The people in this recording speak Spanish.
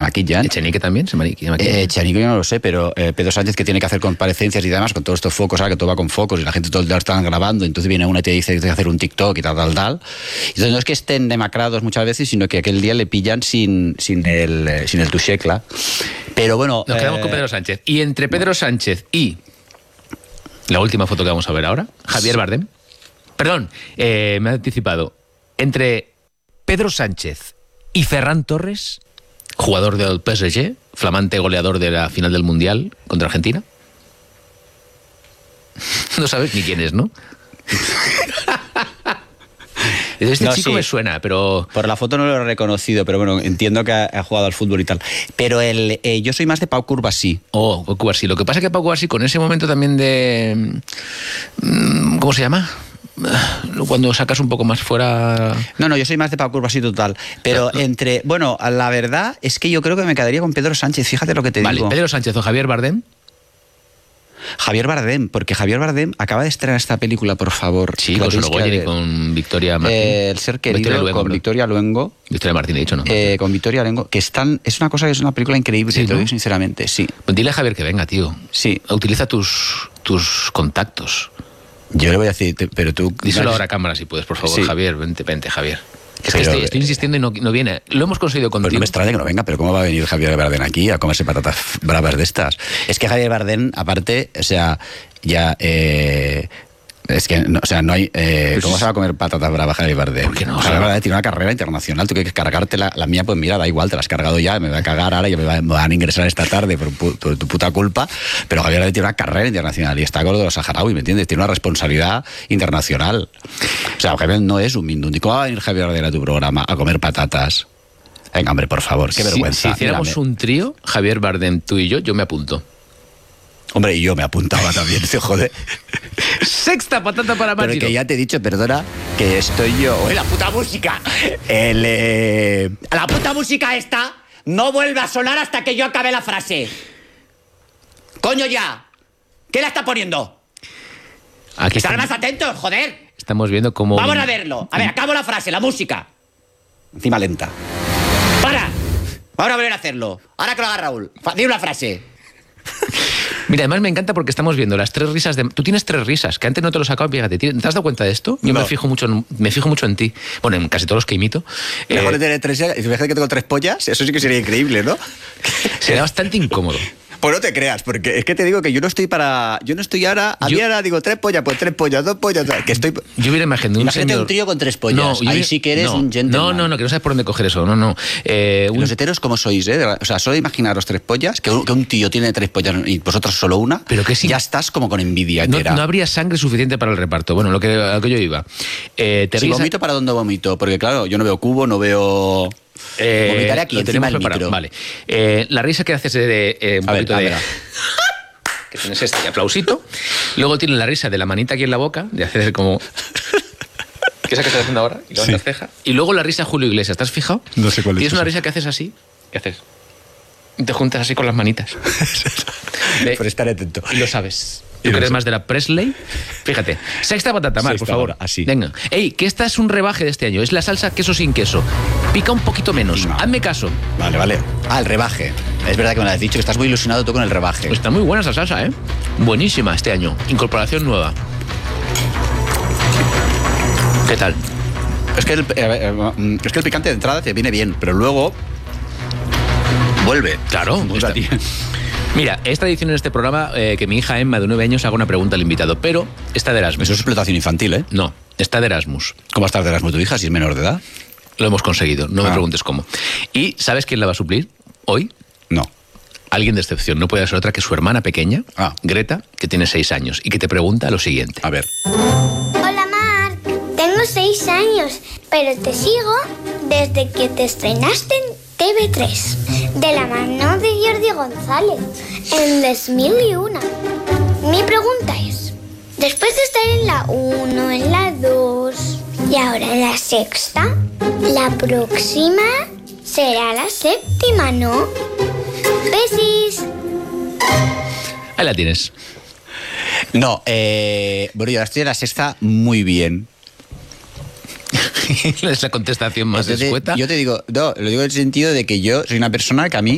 maquillan. ¿Echenique también se maquilla? Echenique yo no lo sé, pero Pedro Sánchez, que tiene que hacer comparecencias y demás con todos estos focos, ahora que todo va con focos y la gente todo el día están grabando, entonces viene una y te dice que tiene que hacer un TikTok y tal. Entonces no es que estén demacrados muchas veces, sino que aquel día le pillan sin el tuxecla. Pero bueno... Nos quedamos con Pedro Sánchez. Y entre Pedro Sánchez y la última foto que vamos a ver ahora, Javier Bardem. Perdón, me he anticipado. Entre Pedro Sánchez y Ferran Torres, jugador del PSG, flamante goleador de la final del Mundial contra Argentina. No sabes ni quién es, ¿no? Este no, chico sí. me suena, pero... Por la foto no lo he reconocido, pero bueno, entiendo que ha jugado al fútbol y tal. Pero yo soy más de Pau Cubarsí. Oh, Pau Cubarsí. Lo que pasa es que Pau Cubarsí, con ese momento también de... ¿Cómo se llama? Cuando sacas un poco más fuera... No, yo soy más de Pau Cubarsí total. Pero bueno, la verdad es que yo creo que me quedaría con Pedro Sánchez. Fíjate lo que te digo. Vale, Pedro Sánchez o Javier Bardem. Javier Bardem, porque Javier Bardem acaba de estrenar esta película, por favor. Sí, con Sorogoyen y con Victoria Martín. El ser querido, Luengo, con Victoria Luengo. Victoria Martín, he dicho, ¿no? Con Victoria Luengo, que es una cosa que es una película increíble, sí, te lo digo sinceramente, sí. Pues dile a Javier que venga, tío. Sí. Utiliza tus contactos. Yo le voy a decir, pero tú... Díselo ahora a cámara si puedes, por favor, sí. Javier, vente, Javier. Es que estoy insistiendo y no viene. Lo hemos conseguido contigo. Pues no me extraña que no venga, pero ¿cómo va a venir Javier Bardem aquí a comerse patatas bravas de estas? Es que Javier Bardem, aparte, o sea, ya... es que, no, o sea, no hay... ¿cómo se va a comer patatas bravas Javier Bardem? ¿Por qué no? Javier Bardem tiene una carrera internacional, tú que cargarte la mía, pues mira, da igual, te la has cargado ya, me voy a cagar ahora, ya me van a ingresar esta tarde por tu puta culpa, pero Javier Bardem tiene una carrera internacional y está con los saharauis, ¿me entiendes? Tiene una responsabilidad internacional. O sea, Javier no es un mindundi. ¿Cómo va a venir Javier Bardem a tu programa a comer patatas? Venga, hombre, por favor, qué vergüenza. Si hiciéramos un trío, Javier Bardem, tú y yo me apunto. Hombre, y yo me apuntaba también, se jode. Sexta patata para Mágico. Pero que ya te he dicho, perdona, que estoy yo... ¡Oye, la puta música! La puta música esta no vuelve a sonar hasta que yo acabe la frase. ¡Coño ya! ¿Qué la está poniendo? Aquí ¡Estar más atentos, joder! Estamos viendo cómo... Vamos a verlo. A ver, acabo la frase, la música. Encima lenta. ¡Para! Vamos a volver a hacerlo. Ahora que lo haga Raúl. Di una frase. Mira, además me encanta porque estamos viendo las 3 risas de... Tú tienes 3 risas, que antes no te lo sacaba, fíjate. ¿Te has dado cuenta de esto? Yo no. me fijo mucho en ti. Bueno, en casi todos los que imito. Mejor de tener 3... Y fíjate que tengo 3 pollas, eso sí que sería increíble, ¿no? Sería bastante incómodo. Pues no te creas, porque es que te digo que yo no estoy ahora... A mí ahora digo 3 pollas, pues 3 pollas, 2 pollas... Que estoy... Yo hubiera imaginado un señor... un trío con 3 pollas. No, ahí sí que eres un gentleman. No, que no sabes por dónde coger eso, no. Los heteros, ¿cómo sois, O sea, solo imaginaros 3 pollas, que un tío tiene 3 pollas y vosotros solo una, pero que sí, ya estás como con envidia hetera. No habría sangre suficiente para el reparto. Bueno, lo que yo iba. Si vomito, ¿para dónde vomito? Porque claro, yo no veo cubo, no veo... Vomitaré aquí, encima del micro. Vale. La risa que haces de un poquito de... que tienes este aplausito. Luego tienes la risa de la manita aquí en la boca, de hacer como... ¿Qué es la que estás haciendo ahora? Y levantas ceja. Y luego la risa Julio Iglesias, ¿te has fijado? No sé cuál es. Y es una risa que haces así. ¿Qué haces? Y te juntas así con las manitas. Por estar atento. Y lo sabes. ¿Tú eres más de la Presley? Fíjate. Sexta patata, Mar, por favor. Así. Venga. Ey, que esta es un rebaje de este año. Es la salsa queso sin queso. Pica un poquito menos. Hazme caso. Vale. El rebaje. Es verdad que me lo has dicho, que estás muy ilusionado tú con el rebaje. Pues está muy buena esa salsa, ¿eh? Buenísima este año. Incorporación nueva. ¿Qué tal? Es que el picante de entrada te viene bien, pero luego vuelve. Claro. Mira, es tradición en este programa que mi hija Emma, de 9 años, haga una pregunta al invitado, pero está de Erasmus. Eso es explotación infantil, ¿eh? No, está de Erasmus. ¿Cómo está de Erasmus tu hija si es menor de edad? Lo hemos conseguido, no me preguntes cómo. ¿Y sabes quién la va a suplir hoy? No. Alguien de excepción, no puede ser otra que su hermana pequeña, Greta, que tiene 6 años, y que te pregunta lo siguiente. A ver. Hola, Mar. Tengo 6 años, pero te sigo desde que te estrenaste en TV3, de la mano de Jordi González, en 2001. Mi pregunta es, después de estar en la 1, en la 2 y ahora en la sexta, la próxima será la 7ª, ¿no? Besis. Ahí la tienes. No, bueno, yo estoy en la 6ª muy bien. Es la contestación más escueta. Yo te digo, no, lo digo en el sentido de que yo soy una persona que a mí